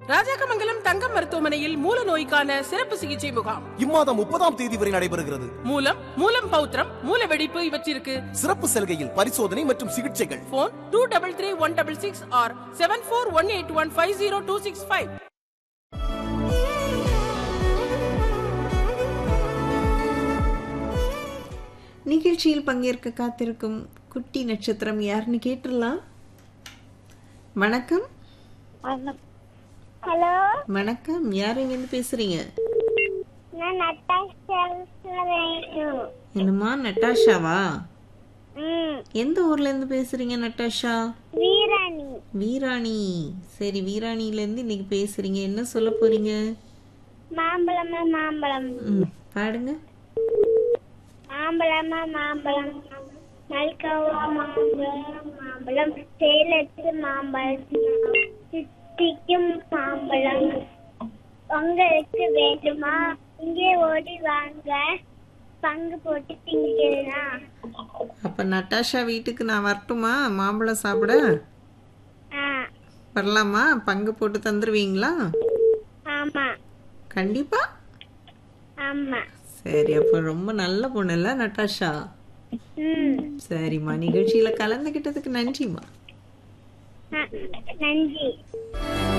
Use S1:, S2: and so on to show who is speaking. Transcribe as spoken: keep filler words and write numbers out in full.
S1: ராஜாக்கமங்கலம் தங்கம் மருத்துவமனையில் மூல நோய்க்கான சிறப்பு சிகிச்சை முகாம்
S2: இம்மாதம் முப்பதாம் தேதி வரை நடைபெறுகிறது.
S1: மூலம் மூலம் பௌத்திரம் மூல வெடிப்பு இவற்றிற்கு
S2: சிறப்பு சலுகையில் பரிசோதனை மற்றும் சிகிச்சைகள்.
S1: Phone two double three one double six R seven four one eight one five zero two six five.
S3: நிகழ்ச்சியில் பங்கேற்க காத்திருக்கும் குட்டி நட்சத்திரம் யாருன்னு கேட்டுடலாம். வணக்கம்.
S4: ஹலோ
S3: வணக்கம், யார் இருந்து பேசுறீங்க?
S4: நான் நட்டாஷா.
S3: என்னம்மா நட்டாஷாவா?
S4: ம்
S3: எந்த ஊர்ல இருந்து பேசுறீங்க நட்டாஷா?
S4: வீராணி.
S3: வீராணி. சரி, வீராணில இருந்து இன்னைக்கு பேசுறீங்க, என்ன சொல்ல போறீங்க?
S4: மாம்பழமா மாம்பழம்.
S3: ம், பாடுங்க.
S4: மாம்பழமா மாம்பழம் மல்கோவா மாம்பழம் மாம்பழம் சேலத்து மாம்பழம் சித்திக்கும் மாம்பழம் உங்களுக்கு வேண்டுமா? இங்கே ஓடி வாங்க, பங்கு போட்டு திங்கலாம்.
S3: அப்ப நட்டாஷா வீட்டுக்கு நான் வரட்டுமா மாம்பழம் சாப்பிட?
S4: ஆ
S3: வரலாமா? பங்கு போட்டு தந்துருவீங்களா?
S4: ஆமா
S3: கண்டிப்பா.
S4: ஆமா.
S3: சரி, அப்ப ரொம்ப நல்ல பொண்ணுல்ல நட்டாஷா?
S4: ம்
S3: சரிம்மா, நிகழ்ச்சியில கலந்துகிட்டதுக்கு நன்றிம்மா.
S4: நன்றி.